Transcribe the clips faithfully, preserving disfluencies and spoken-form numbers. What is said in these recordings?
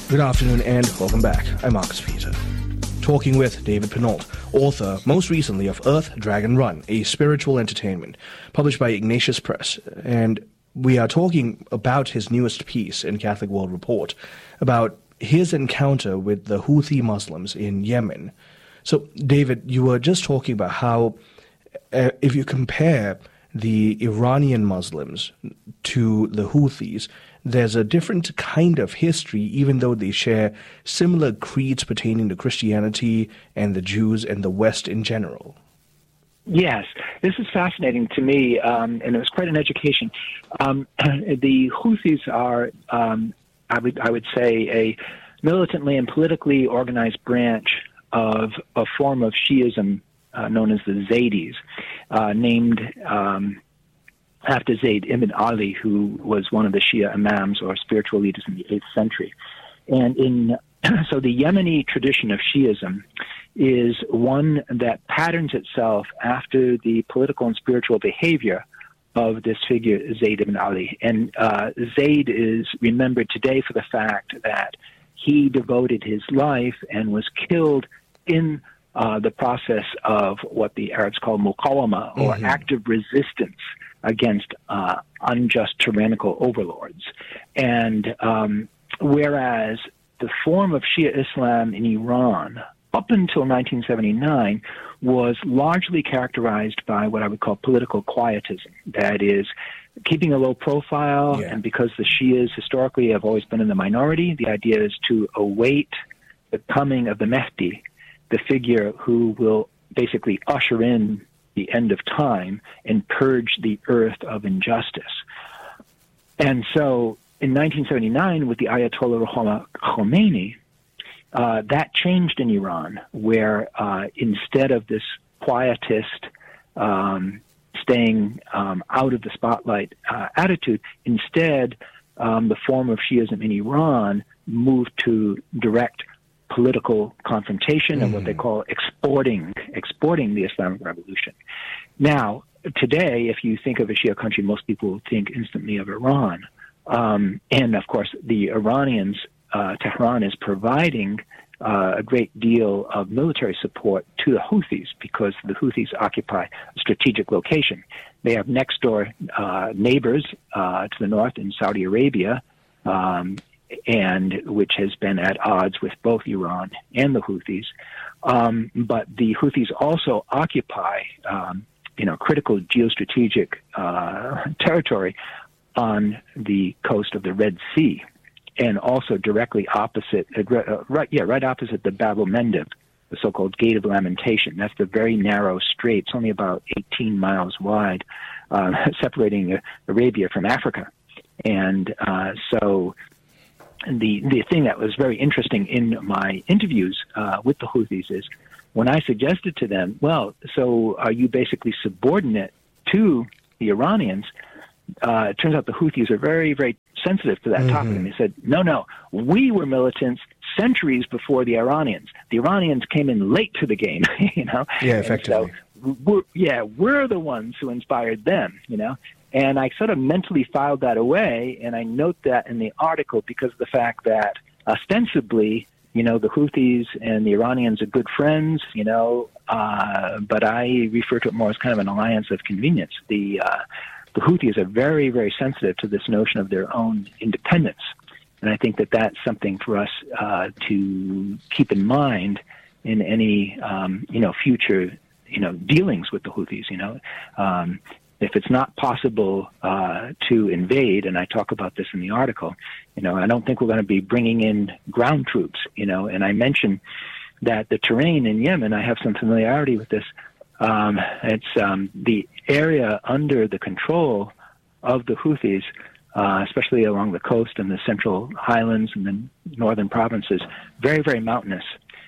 Good afternoon and welcome back. I'm Marcus Peter. Talking with David Pinault, author most recently of Earth, Dragon Run, a spiritual entertainment, published by Ignatius Press. And we are talking about his newest piece in Catholic World Report, about his encounter with the Houthi Muslims in Yemen. So, David, you were just talking about how uh, if you compare the Iranian Muslims to the Houthis, there's a different kind of history, even though they share similar creeds pertaining to Christianity and the Jews and the West in general. Yes, this is fascinating to me, um, and it was quite an education. Um, the Houthis are, um, I would, I would say, a militantly and politically organized branch of a form of Shiism uh, known as the Zaydis, uh, named um, after Zayd ibn Ali, who was one of the Shia imams or spiritual leaders in the eighth century. And in so the Yemeni tradition of Shiism is one that patterns itself after the political and spiritual behavior of this figure, Zayd ibn Ali. And uh, Zayd is remembered today for the fact that he devoted his life and was killed in uh, the process of what the Arabs call muqawama, or mm-hmm. active resistance against uh, unjust tyrannical overlords. And um, whereas the form of Shia Islam in Iran up until nineteen seventy-nine was largely characterized by what I would call political quietism. That is, keeping a low profile, yeah. and because the Shias historically have always been in the minority, the idea is to await the coming of the Mahdi, the figure who will basically usher in the end of time and purge the earth of injustice. And so in nineteen seventy-nine, with the Ayatollah Ruhollah Khomeini, uh, that changed in Iran, where uh, instead of this quietist, um, staying um, out of the spotlight uh, attitude, instead um, the form of Shiism in Iran moved to direct political confrontation, mm. and what they call exporting, exporting the Islamic Revolution. Now, today, if you think of a Shia country, most people think instantly of Iran. Um, and, of course, the Iranians, uh, Tehran is providing uh, a great deal of military support to the Houthis because the Houthis occupy a strategic location. They have next-door uh, neighbors uh, to the north in Saudi Arabia, um, and which has been at odds with both Iran and the Houthis. Um, but the Houthis also occupy, um, you know, critical geostrategic uh, territory on the coast of the Red Sea, and also directly opposite, uh, right, yeah, right opposite the Bab el-Mandeb, the so-called Gate of Lamentation. That's the very narrow strait. It's only about eighteen miles wide, uh, separating uh, Arabia from Africa. And uh, so the the thing that was very interesting in my interviews uh, with the Houthis is when I suggested to them, well, so are you basically subordinate to the Iranians? Uh, it turns out the Houthis are very, very sensitive to that mm-hmm. topic. And they said, no, no, we were militants centuries before the Iranians. The Iranians came in late to the game, you know? Yeah, effectively. So we're, yeah, we're the ones who inspired them, you know? And I sort of mentally filed that away, and I note that in the article because of the fact that ostensibly, you know, the Houthis and the Iranians are good friends, you know, uh, but I refer to it more as kind of an alliance of convenience. The uh, the Houthis are very, very sensitive to this notion of their own independence. And I think that that's something for us uh, to keep in mind in any, um, you know, future, you know, dealings with the Houthis, you know. Um, if it's not possible uh, to invade, and I talk about this in the article, you know, I don't think we're going to be bringing in ground troops, you know, and I mentioned that the terrain in Yemen, I have some familiarity with this. Um, it's um, the area under the control of the Houthis, uh, especially along the coast and the central highlands and the northern provinces, very, very mountainous.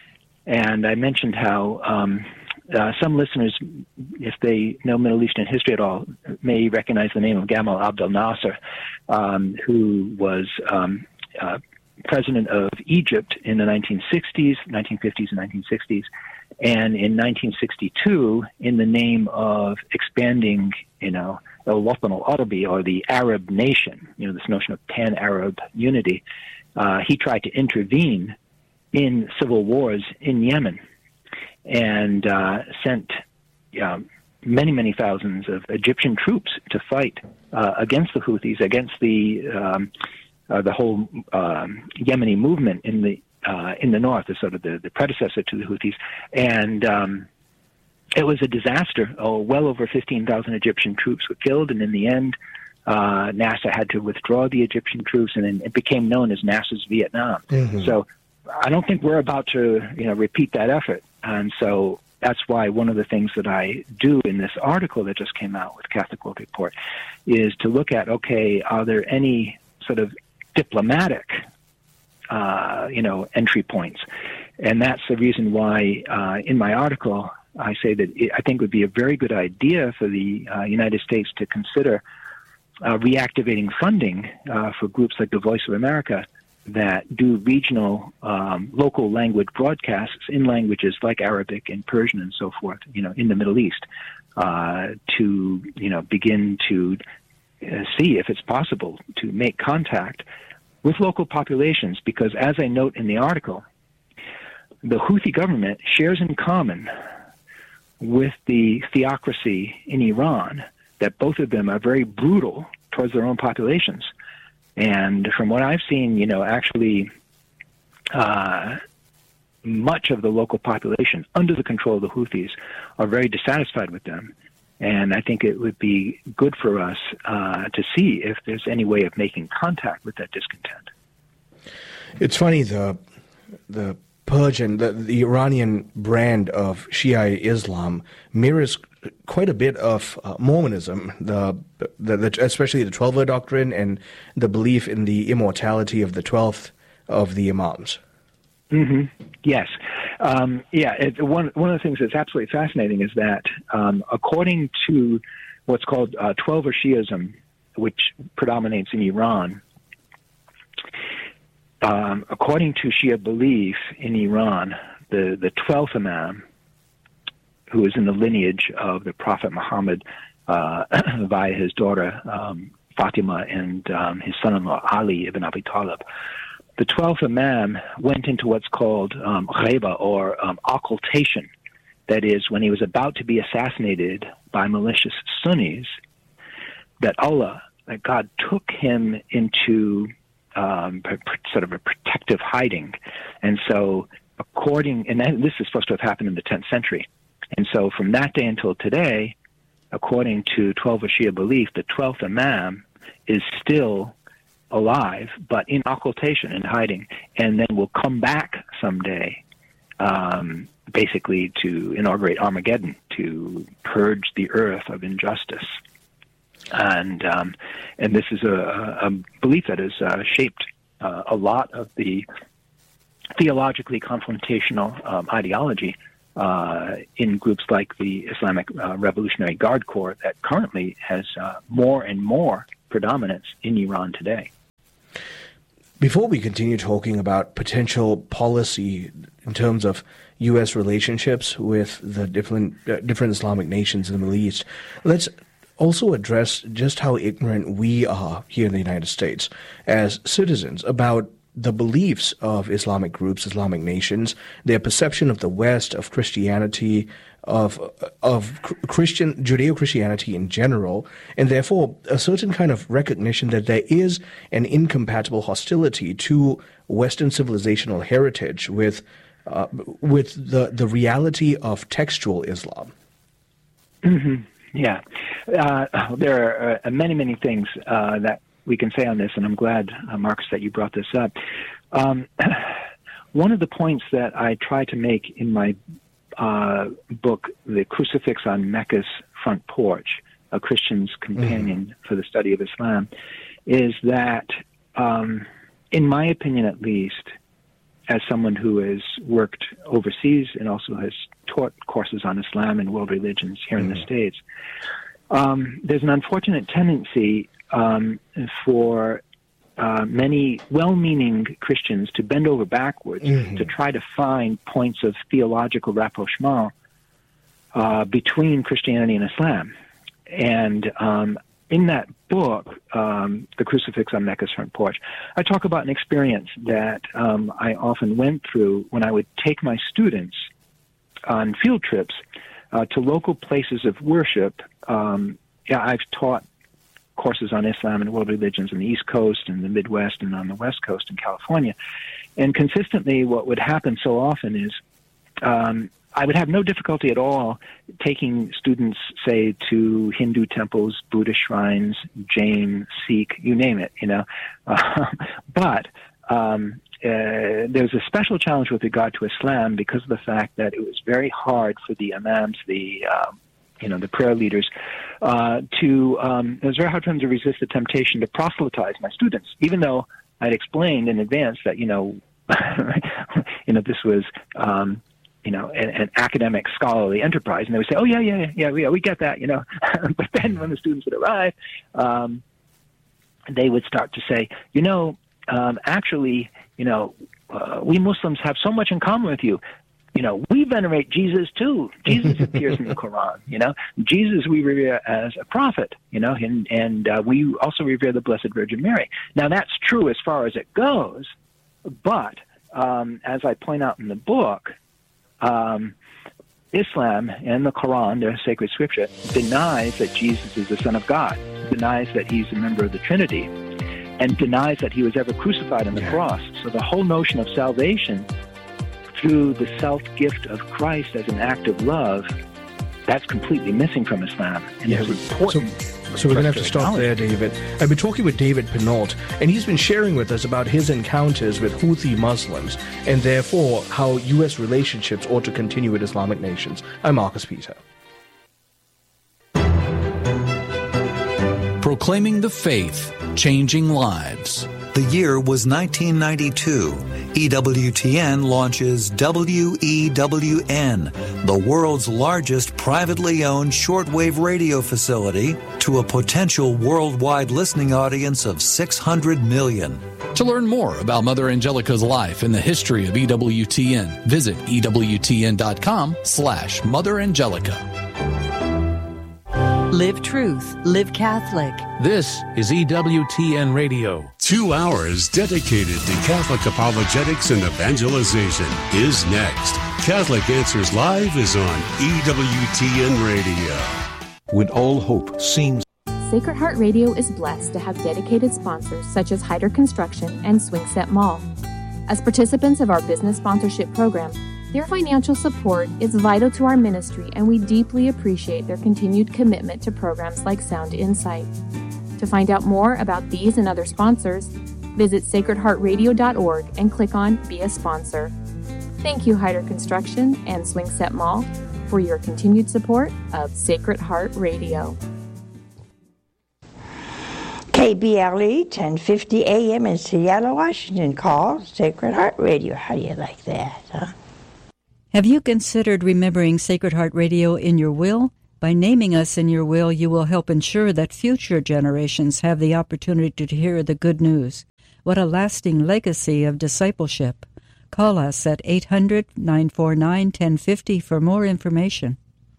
And I mentioned how um, uh, some listeners, if they know Middle Eastern history at all, may recognize the name of Gamal Abdel Nasser, um, who was um, uh, president of Egypt in the nineteen sixties, nineteen fifties and nineteen sixties. And in nineteen sixty-two, in the name of expanding, you know, El Watan al-Arabi, or the Arab nation, you know, this notion of pan-Arab unity, uh, he tried to intervene in civil wars in Yemen and uh, sent uh, many, many thousands of Egyptian troops to fight uh, against the Houthis, against the um, uh, the whole um, Yemeni movement in the uh, in the north, the sort of the, the predecessor to the Houthis, and um, it was a disaster. Oh, well over fifteen thousand Egyptian troops were killed, and in the end, uh, NASA had to withdraw the Egyptian troops, and then it became known as NASA's Vietnam. Mm-hmm. So I don't think we're about to, you know, repeat that effort. And so that's why one of the things that I do in this article that just came out with Catholic World Report is to look at, okay, are there any sort of diplomatic, uh, you know, entry points? And that's the reason why uh, in my article I say that it, I think it would be a very good idea for the uh, United States to consider uh, reactivating funding uh, for groups like the Voice of America that do regional, um, local language broadcasts in languages like Arabic and Persian and so forth, you know, in the Middle East, uh, to, you know, begin to uh, see if it's possible to make contact with local populations. Because as I note in the article, the Houthi government shares in common with the theocracy in Iran that both of them are very brutal towards their own populations. And from what I've seen, you know, actually uh, much of the local population under the control of the Houthis are very dissatisfied with them. And I think it would be good for us uh, to see if there's any way of making contact with that discontent. It's funny, the the Persian, the, the Iranian brand of Shia Islam mirrors quite a bit of uh, Mormonism, the, the, the especially the Twelver doctrine and the belief in the immortality of the twelfth of the Imams. Mm-hmm. Yes. Um, yeah, it, one, one of the things that's absolutely fascinating is that um, according to what's called uh, Twelver Shiism, which predominates in Iran, um, according to Shia belief in Iran, the, the twelfth Imam, who is in the lineage of the Prophet Muhammad uh, via his daughter um, Fatima and um, his son-in-law Ali ibn Abi Talib, the twelfth Imam went into what's called um, ghaiba, or um, occultation. That is, when he was about to be assassinated by malicious Sunnis, that Allah, that God took him into um, sort of a protective hiding. And so according, and this is supposed to have happened in the tenth century. And so from that day until today, according to Twelver Shia belief, the twelfth Imam is still alive, but in occultation and hiding, and then will come back someday, um, basically to inaugurate Armageddon, to purge the earth of injustice. And um, and this is a, a belief that has uh, shaped uh, a lot of the theologically confrontational um, ideology uh, in groups like the Islamic uh, Revolutionary Guard Corps that currently has uh, more and more predominance in Iran today. Before we continue talking about potential policy in terms of U S relationships with the different uh, different Islamic nations in the Middle East, let's also address just how ignorant we are here in the United States as citizens about the beliefs of Islamic groups, Islamic nations, their perception of the West, of Christianity, of of Christian Judeo-Christianity in general, and therefore a certain kind of recognition that there is an incompatible hostility to Western civilizational heritage with uh, with the the reality of textual Islam. Mm-hmm. Yeah, uh, there are uh, many many things uh, that we can say on this, and I'm glad, uh, Marcus, that you brought this up. Um, one of the points that I try to make in my uh, book, The Crucifix on Mecca's Front Porch, A Christian's Companion mm. for the Study of Islam, is that, um, in my opinion at least, as someone who has worked overseas and also has taught courses on Islam and world religions here mm. in the States, um, there's an unfortunate tendency Um, for uh, many well-meaning Christians to bend over backwards mm-hmm. to try to find points of theological rapprochement uh, between Christianity and Islam. And um, in that book, um, The Crucifix on Mecca's Front Porch, I talk about an experience that um, I often went through when I would take my students on field trips uh, to local places of worship. Um, yeah, I've taught courses on Islam and world religions on the East Coast and the Midwest and on the West Coast in California. And consistently what would happen so often is um, I would have no difficulty at all taking students, say, to Hindu temples, Buddhist shrines, Jain, Sikh, you name it, you know. Uh, but um, uh, there's a special challenge with regard to Islam because of the fact that it was very hard for the imams, the uh, you know, the prayer leaders, uh, to, um, it was very hard for them to resist the temptation to proselytize my students, even though I'd explained in advance that, you know, you know, this was, um, you know, an, an academic scholarly enterprise. And they would say, oh, yeah, yeah, yeah, yeah, we get that, you know. But then when the students would arrive, um, they would start to say, you know, um, actually, you know, uh, we Muslims have so much in common with you. You know, we venerate Jesus, too. Jesus appears in the Quran, you know. Jesus we revere as a prophet, you know, and, and uh, we also revere the Blessed Virgin Mary. Now, that's true as far as it goes, but um, as I point out in the book, um, Islam and the Quran, their sacred scripture, denies that Jesus is the Son of God, denies that he's a member of the Trinity, and denies that he was ever crucified on the yeah. cross. So the whole notion of salvation through the self-gift of Christ as an act of love, that's completely missing from Islam. And yes. it's important. So, so we're going to have to stop there, David. I've been talking with David Pinault, and he's been sharing with us about his encounters with Houthi Muslims, and therefore how U S relationships ought to continue with Islamic nations. I'm Marcus Peter. Proclaiming the faith, changing lives. The year was nineteen ninety-two. E W T N launches W E W N, the world's largest privately owned shortwave radio facility, to a potential worldwide listening audience of six hundred million. To learn more about Mother Angelica's life and the history of E W T N, visit E W T N dot com slash Mother Angelica. Live truth, live Catholic. This is E W T N Radio. Two hours dedicated to Catholic apologetics and evangelization is next. Catholic Answers Live is on E W T N Radio. When all hope seems... Sacred Heart Radio is blessed to have dedicated sponsors such as Hyder Construction and Swingset Mall. As participants of our business sponsorship program, their financial support is vital to our ministry, and we deeply appreciate their continued commitment to programs like Sound Insight. To find out more about these and other sponsors, visit sacred heart radio dot org and click on Be a Sponsor. Thank you, Hyder Construction and Swingset Mall, for your continued support of Sacred Heart Radio. K B L E ten fifty A M in Seattle, Washington calls Sacred Heart Radio. How do you like that, huh? Have you considered remembering Sacred Heart Radio in your will? By naming us in your will, you will help ensure that future generations have the opportunity to hear the good news. What a lasting legacy of discipleship. Call us at eight hundred, nine four nine, one zero five zero for more information.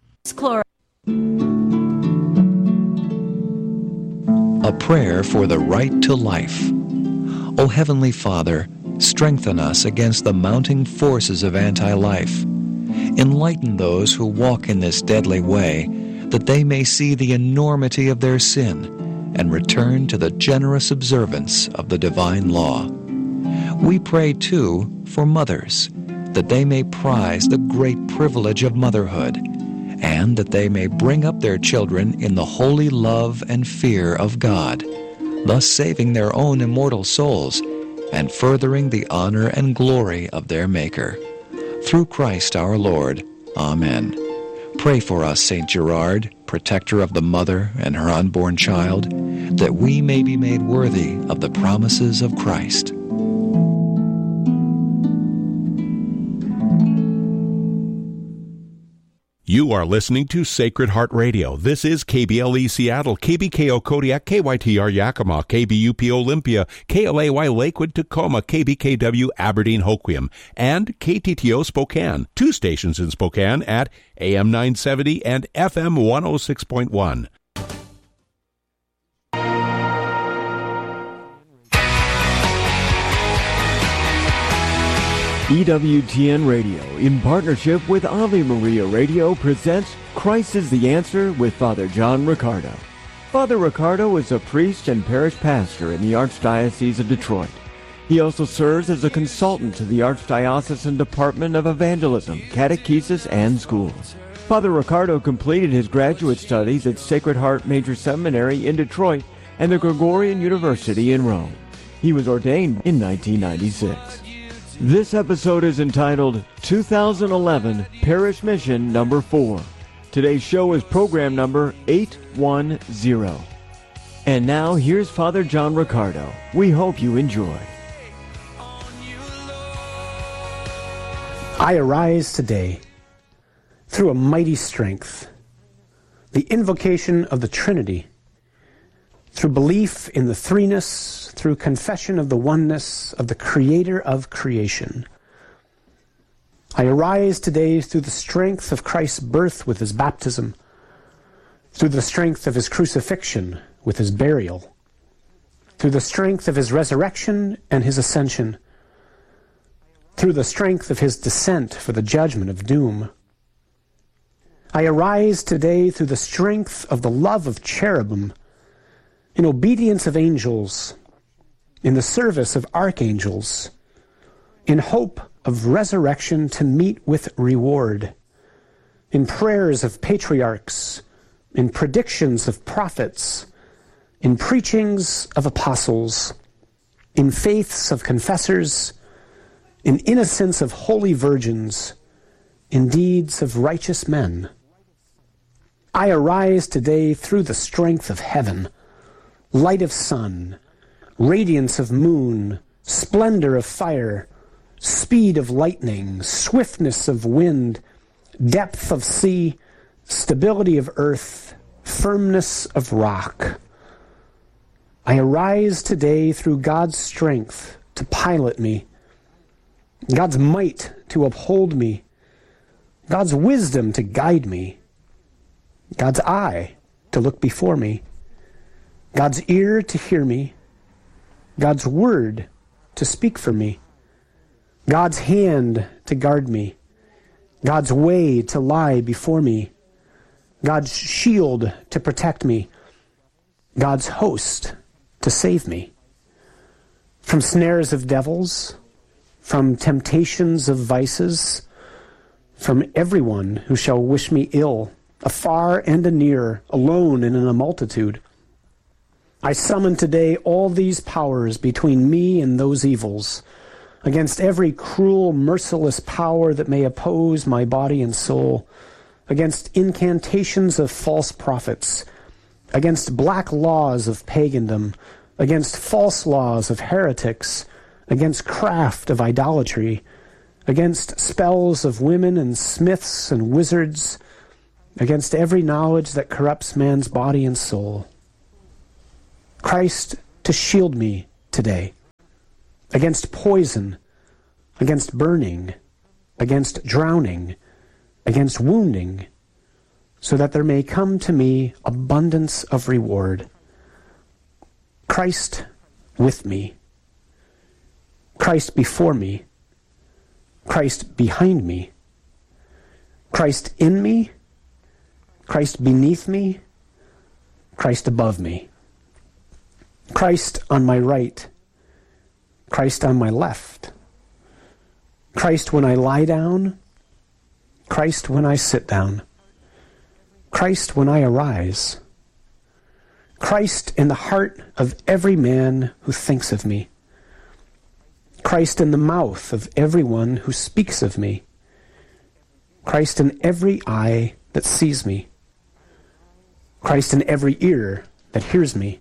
A prayer for the right to life. O Heavenly Father, strengthen us against the mounting forces of anti-life. Enlighten those who walk in this deadly way, that they may see the enormity of their sin and return to the generous observance of the divine law. We pray, too, for mothers, that they may prize the great privilege of motherhood, and that they may bring up their children in the holy love and fear of God, thus saving their own immortal souls and furthering the honor and glory of their Maker. Through Christ our Lord. Amen. Pray for us, Saint Gerard, protector of the mother and her unborn child, that we may be made worthy of the promises of Christ. You are listening to Sacred Heart Radio. This is K B L E Seattle, K B K O Kodiak, K Y T R Yakima, K B U P Olympia, K L A Y Lakewood, Tacoma, K B K W Aberdeen, Hoquiam, and K T T O Spokane. Two stations in Spokane at A M nine seventy and F M one oh six point one. E W T N Radio, in partnership with Ave Maria Radio, presents Christ is the Answer with Father John Riccardo. Father Riccardo is a priest and parish pastor in the Archdiocese of Detroit. He also serves as a consultant to the Archdiocesan Department of Evangelism, Catechesis, and Schools. Father Riccardo completed his graduate studies at Sacred Heart Major Seminary in Detroit and the Gregorian University in Rome. He was ordained in nineteen ninety-six. This episode is entitled two thousand eleven Parish Mission Number four. Today's show is program number eight one zero. And now, here's Father John Riccardo. We hope you enjoy. I arise today through a mighty strength, the invocation of the Trinity, through belief in the threeness, through confession of the oneness of the Creator of creation. I arise today through the strength of Christ's birth with his baptism, through the strength of his crucifixion with his burial, through the strength of his resurrection and his ascension, through the strength of his descent for the judgment of doom. I arise today through the strength of the love of cherubim, in obedience of angels, in the service of archangels, in hope of resurrection to meet with reward, in prayers of patriarchs, in predictions of prophets, in preachings of apostles, in faiths of confessors, in innocence of holy virgins, in deeds of righteous men. I arise today through the strength of heaven, light of sun, radiance of moon, splendor of fire, speed of lightning, swiftness of wind, depth of sea, stability of earth, firmness of rock. I arise today through God's strength to pilot me, God's might to uphold me, God's wisdom to guide me, God's eye to look before me, God's ear to hear me, God's word to speak for me, God's hand to guard me, God's way to lie before me, God's shield to protect me, God's host to save me. From snares of devils, from temptations of vices, from everyone who shall wish me ill, afar and anear, alone and in a multitude. I summon today all these powers between me and those evils, against every cruel, merciless power that may oppose my body and soul, against incantations of false prophets, against black laws of pagandom, against false laws of heretics, against craft of idolatry, against spells of women and smiths and wizards, against every knowledge that corrupts man's body and soul. Christ to shield me today against poison, against burning, against drowning, against wounding, so that there may come to me abundance of reward. Christ with me, Christ before me, Christ behind me, Christ in me, Christ beneath me, Christ above me. Christ on my right, Christ on my left, Christ when I lie down, Christ when I sit down, Christ when I arise, Christ in the heart of every man who thinks of me, Christ in the mouth of everyone who speaks of me, Christ in every eye that sees me, Christ in every ear that hears me.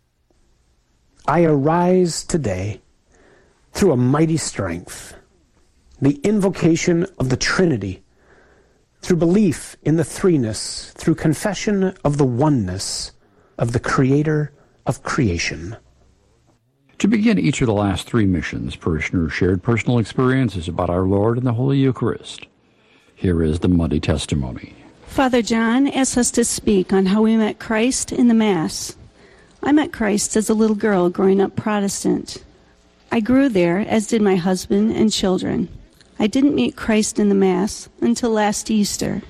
I arise today through a mighty strength, the invocation of the Trinity, through belief in the threeness, through confession of the oneness of the Creator of creation. To begin each of the last three missions, parishioners shared personal experiences about our Lord and the Holy Eucharist. Here is the Monday testimony. Father John asks us to speak on how we met Christ in the Mass. I met Christ as a little girl growing up Protestant. I grew there, as did my husband and children. I didn't meet Christ in the Mass until last Easter.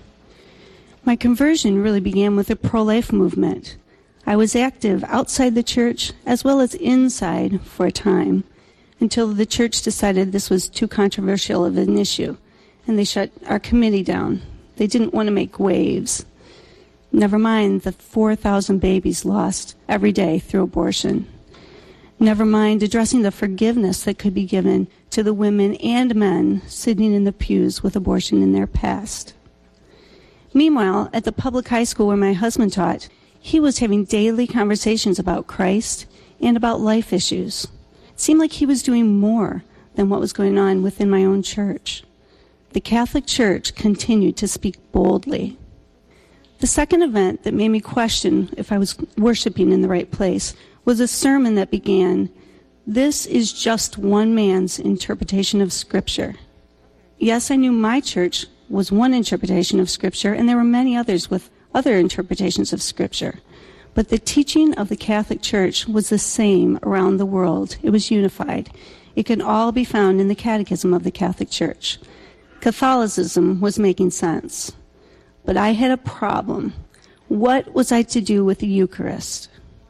My conversion really began with the pro-life movement. I was active outside the church as well as inside for a time until the church decided this was too controversial of an issue, and they shut our committee down. They didn't want to make waves. Never mind the four thousand babies lost every day through abortion. Never mind addressing the forgiveness that could be given to the women and men sitting in the pews with abortion in their past. Meanwhile, at the public high school where my husband taught, he was having daily conversations about Christ and about life issues. It seemed like he was doing more than what was going on within my own church. The Catholic Church continued to speak boldly. The second event that made me question if I was worshiping in the right place was a sermon that began, "This is just one man's interpretation of Scripture." Yes, I knew my church was one interpretation of Scripture, and there were many others with other interpretations of Scripture. But the teaching of the Catholic Church was the same around the world. It was unified. It can all be found in the Catechism of the Catholic Church. Catholicism was making sense. But I had a problem. What was I to do with the Eucharist?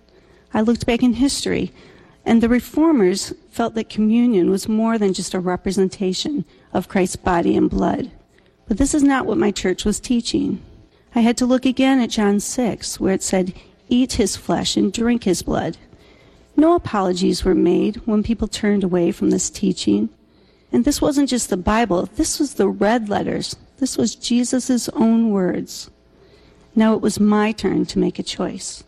I looked back in history, and the Reformers felt that communion was more than just a representation of Christ's body and blood. But this is not what my church was teaching. I had to look again at John six, where it said, "Eat his flesh and drink his blood." No apologies were made when people turned away from this teaching. And this wasn't just the Bible. This was the red letters. This was Jesus' own words. Now it was my turn to make a choice.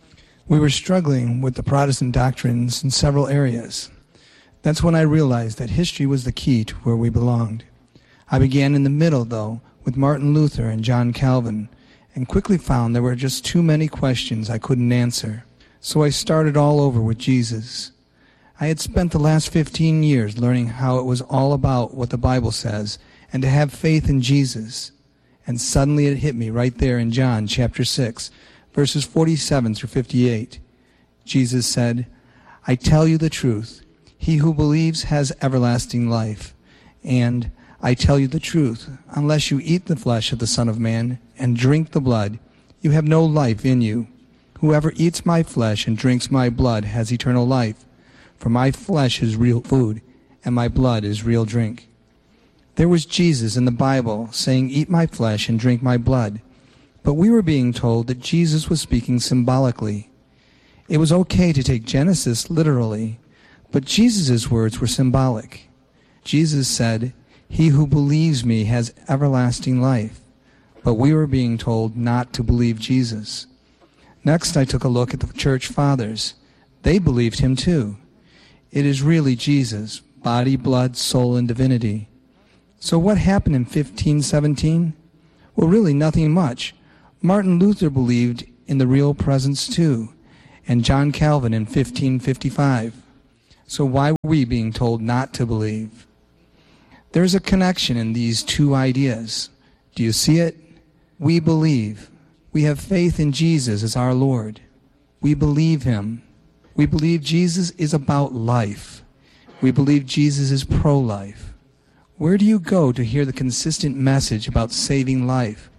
We were struggling with the Protestant doctrines in several areas. That's when I realized that history was the key to where we belonged. I began in the middle, though, with Martin Luther and John Calvin, and quickly found there were just too many questions I couldn't answer. So I started all over with Jesus. I had spent the last fifteen years learning how it was all about what the Bible says and to have faith in Jesus. And suddenly it hit me right there in John chapter six, verses forty-seven through fifty-eight. Jesus said, "I tell you the truth, he who believes has everlasting life. And I tell you the truth, unless you eat the flesh of the Son of Man and drink the blood, you have no life in you. Whoever eats my flesh and drinks my blood has eternal life. For my flesh is real food, and my blood is real drink." There was Jesus in the Bible saying, "Eat my flesh and drink my blood." But we were being told that Jesus was speaking symbolically. It was okay to take Genesis literally, but Jesus' words were symbolic. Jesus said, "He who believes me has everlasting life." But we were being told not to believe Jesus. Next, I took a look at the church fathers. They believed him too. It is really Jesus, body, blood, soul, and divinity. So what happened in fifteen seventeen? Well, really nothing much. Martin Luther believed in the real presence too, and John Calvin in fifteen fifty-five. So why were we being told not to believe? There's a connection in these two ideas. Do you see it? We believe. We have faith in Jesus as our Lord. We believe him. We believe Jesus is about life. We believe Jesus is pro-life. Where do you go to hear the consistent message about saving life?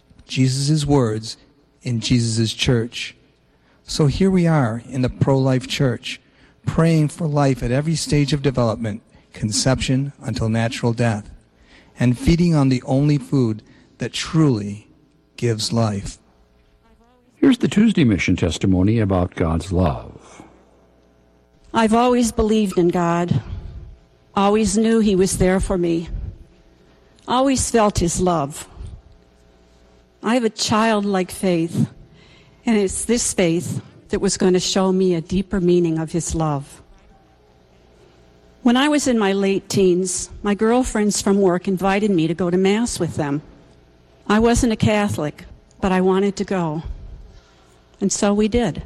Jesus' words in Jesus' church. So here we are in the pro-life church, praying for life at every stage of development, conception until natural death, and feeding on the only food that truly gives life. Here's the Tuesday mission testimony about God's love. I've always believed in God, always knew he was there for me, always felt his love. I have a childlike faith, and it's this faith that was going to show me a deeper meaning of his love. When I was in my late teens, my girlfriends from work invited me to go to Mass with them. I wasn't a Catholic, but I wanted to go. And so we did.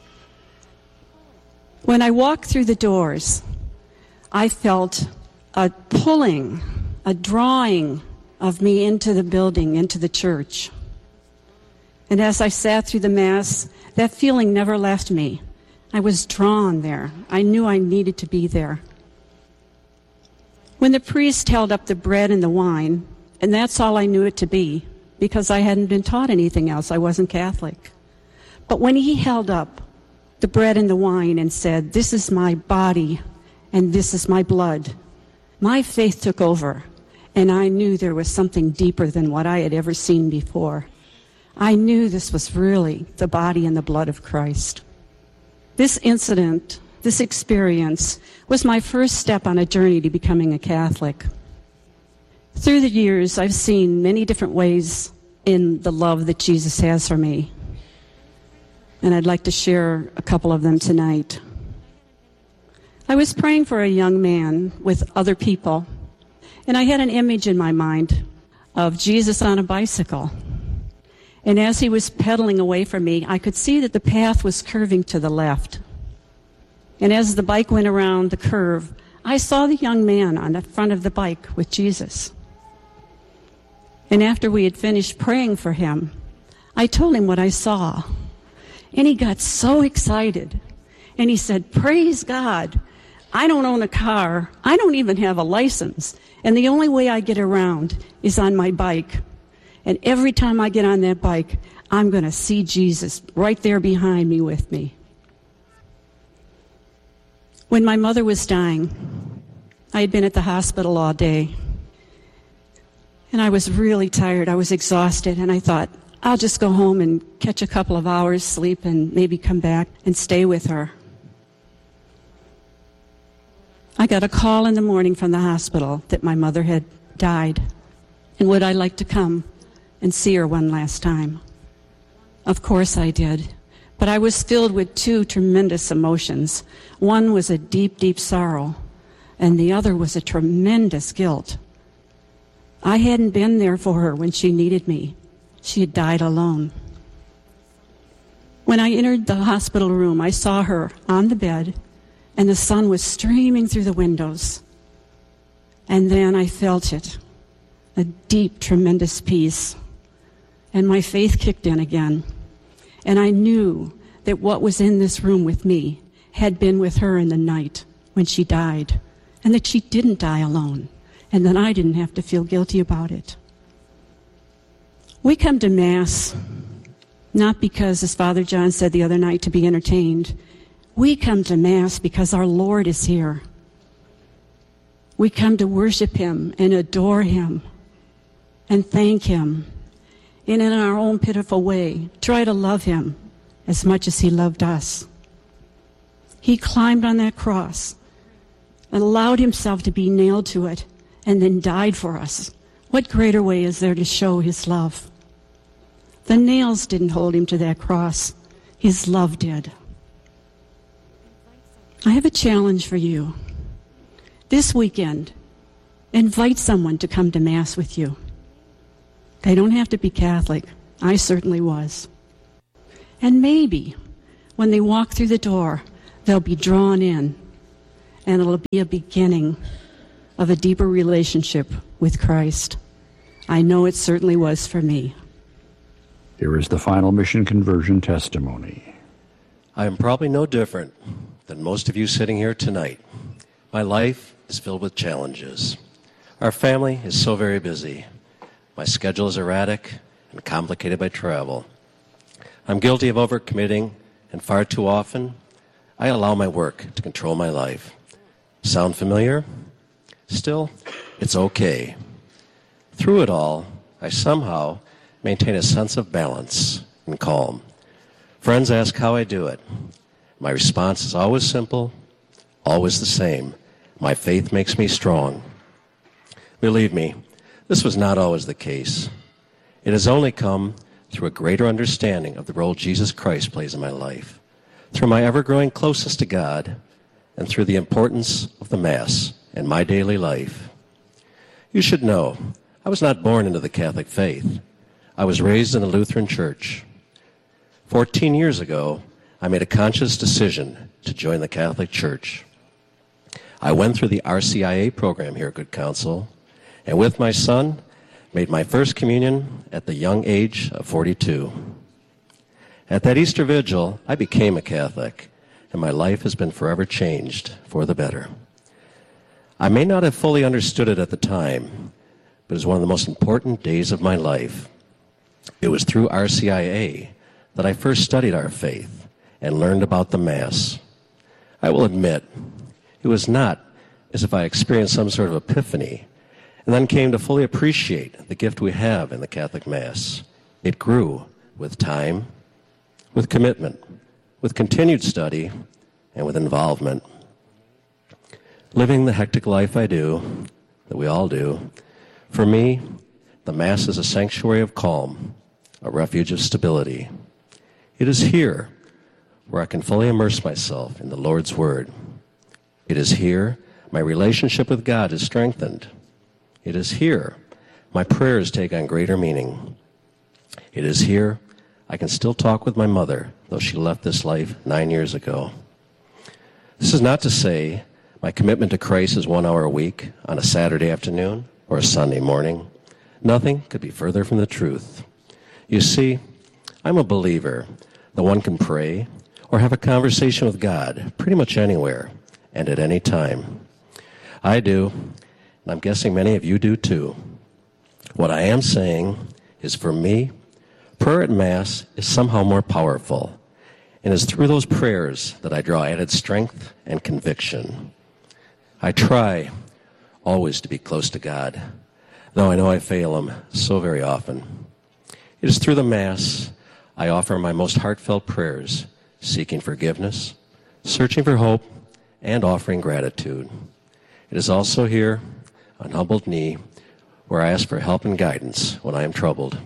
When I walked through the doors, I felt a pulling, a drawing of me into the building, into the church. And as I sat through the Mass, that feeling never left me. I was drawn there. I knew I needed to be there. When the priest held up the bread and the wine, and that's all I knew it to be, because I hadn't been taught anything else. I wasn't Catholic. But when he held up the bread and the wine and said, "This is my body and this is my blood," my faith took over, and I knew there was something deeper than what I had ever seen before. I knew this was really the body and the blood of Christ. This incident, this experience, was my first step on a journey to becoming a Catholic. Through the years, I've seen many different ways in the love that Jesus has for me. And I'd like to share a couple of them tonight. I was praying for a young man with other people, and I had an image in my mind of Jesus on a bicycle. And as he was pedaling away from me, I could see that the path was curving to the left. And as the bike went around the curve, I saw the young man on the front of the bike with Jesus. And after we had finished praying for him, I told him what I saw. And he got so excited. And he said, "Praise God. I don't own a car. I don't even have a license. And the only way I get around is on my bike. And every time I get on that bike, I'm going to see Jesus right there behind me with me." When my mother was dying, I had been at the hospital all day. And I was really tired. I was exhausted. And I thought, I'll just go home and catch a couple of hours sleep and maybe come back and stay with her. I got a call in the morning from the hospital that my mother had died. And would I like to come and see her one last time? Of course I did. But I was filled with two tremendous emotions. One was a deep, deep sorrow, and the other was a tremendous guilt. I hadn't been there for her when she needed me. She had died alone. When I entered the hospital room, I saw her on the bed, and the sun was streaming through the windows. And then I felt it, a deep, tremendous peace. And my faith kicked in again. And I knew that what was in this room with me had been with her in the night when she died, and that she didn't die alone, and that I didn't have to feel guilty about it. We come to Mass not because, as Father John said the other night, to be entertained. We come to Mass because our Lord is here. We come to worship Him and adore Him and thank Him. And in our own pitiful way, try to love Him as much as He loved us. He climbed on that cross and allowed Himself to be nailed to it and then died for us. What greater way is there to show His love? The nails didn't hold Him to that cross. His love did. I have a challenge for you. This weekend, invite someone to come to Mass with you. They don't have to be Catholic. I certainly was. And maybe when they walk through the door, they'll be drawn in, and it'll be a beginning of a deeper relationship with Christ. I know it certainly was for me. Here is the final mission conversion testimony. I am probably no different than most of you sitting here tonight. My life is filled with challenges. Our family is so very busy. My schedule is erratic and complicated by travel. I'm guilty of overcommitting, and far too often, I allow my work to control my life. Sound familiar? Still, it's okay. Through it all, I somehow maintain a sense of balance and calm. Friends ask how I do it. My response is always simple, always the same. My faith makes me strong. Believe me, this was not always the case. It has only come through a greater understanding of the role Jesus Christ plays in my life, through my ever-growing closeness to God, and through the importance of the Mass in my daily life. You should know, I was not born into the Catholic faith. I was raised in the Lutheran Church. Fourteen years ago, I made a conscious decision to join the Catholic Church. I went through the R C I A program here at Good Counsel, and with my son, made my first communion at the young age of forty-two. At that Easter Vigil, I became a Catholic, and my life has been forever changed for the better. I may not have fully understood it at the time, but it was one of the most important days of my life. It was through R C I A that I first studied our faith and learned about the Mass. I will admit, it was not as if I experienced some sort of epiphany and then came to fully appreciate the gift we have in the Catholic Mass. It grew with time, with commitment, with continued study, and with involvement. Living the hectic life I do, that we all do, for me, the Mass is a sanctuary of calm, a refuge of stability. It is here where I can fully immerse myself in the Lord's Word. It is here my relationship with God is strengthened. It is here my prayers take on greater meaning. It is here I can still talk with my mother, though she left this life nine years ago. This is not to say my commitment to Christ is one hour a week on a Saturday afternoon or a Sunday morning. Nothing could be further from the truth. You see, I'm a believer that one can pray or have a conversation with God pretty much anywhere and at any time. I do, and I'm guessing many of you do too. What I am saying is, for me, prayer at Mass is somehow more powerful, and it's through those prayers that I draw added strength and conviction. I try always to be close to God, though I know I fail Him so very often. It is through the Mass I offer my most heartfelt prayers, seeking forgiveness, searching for hope, and offering gratitude. It is also here, on humbled knee, where I ask for help and guidance when I am troubled.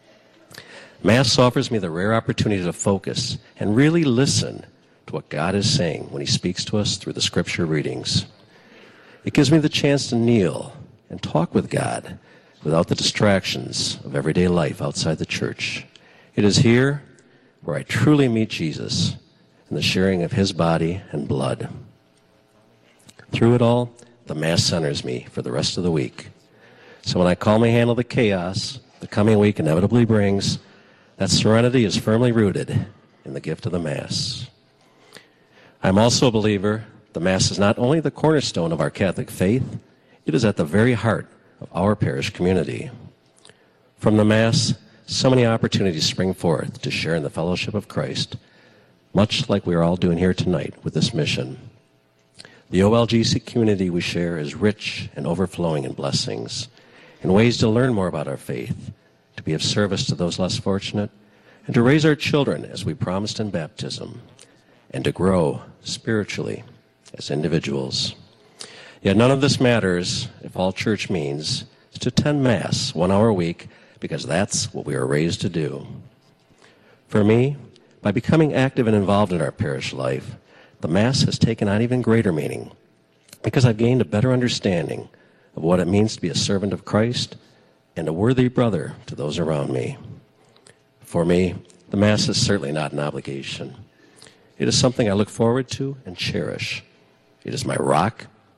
Mass offers me the rare opportunity to focus and really listen to what God is saying when He speaks to us through the Scripture readings. It gives me the chance to kneel and talk with God without the distractions of everyday life outside the church. It is here where I truly meet Jesus in the sharing of His body and blood. Through it all, the Mass centers me for the rest of the week. So when I calmly handle the chaos the coming week inevitably brings, that serenity is firmly rooted in the gift of the Mass. I'm also a believer the Mass is not only the cornerstone of our Catholic faith, it is at the very heart of our parish community. From the Mass, so many opportunities spring forth to share in the fellowship of Christ, much like we are all doing here tonight with this mission. The O L G C community we share is rich and overflowing in blessings, in ways to learn more about our faith, to be of service to those less fortunate, and to raise our children as we promised in baptism, and to grow spiritually as individuals. Yet none of this matters if all church means is to attend Mass one hour a week, because that's what we are raised to do. For me, by becoming active and involved in our parish life, the Mass has taken on even greater meaning, because I've gained a better understanding of what it means to be a servant of Christ and a worthy brother to those around me. For me, the Mass is certainly not an obligation. It is something I look forward to and cherish. It is my rock